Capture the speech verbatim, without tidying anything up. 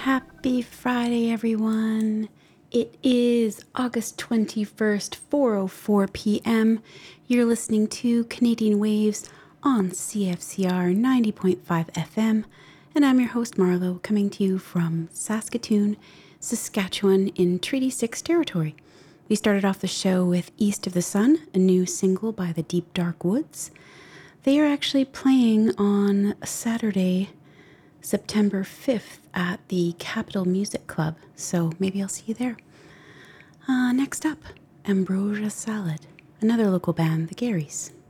Happy Friday, everyone. It is August twenty-first, four oh four p.m. You're listening to Canadian Waves on C F C R ninety point five F M, and I'm your host, Marlo, coming to you from Saskatoon, Saskatchewan in Treaty six territory. We started off the show with East of the Sun, a new single by the Deep Dark Woods. They are actually playing on Saturday, September fifth at the Capitol Music Club, so maybe I'll see you there. Uh, next up, Ambrosia Salad, another local band, the Garys.